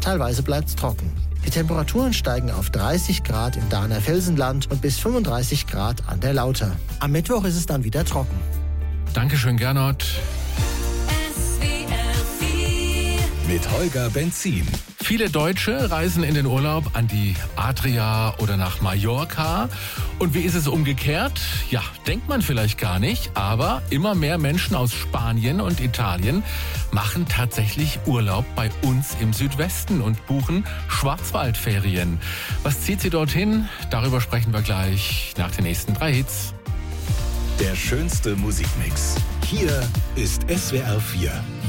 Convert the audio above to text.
teilweise bleibt es trocken. Die Temperaturen steigen auf 30 Grad im Dahner Felsenland und bis 35 Grad an der Lauter. Am Mittwoch ist es dann wieder trocken. Dankeschön, Gernot. Mit Holger Benzin. Viele Deutsche reisen in den Urlaub an die Adria oder nach Mallorca. Und wie ist es umgekehrt? Ja, denkt man vielleicht gar nicht, aber immer mehr Menschen aus Spanien und Italien machen tatsächlich Urlaub bei uns im Südwesten und buchen Schwarzwaldferien. Was zieht sie dorthin? Darüber sprechen wir gleich nach den nächsten 3 Hits. Der schönste Musikmix. Hier ist SWR 4.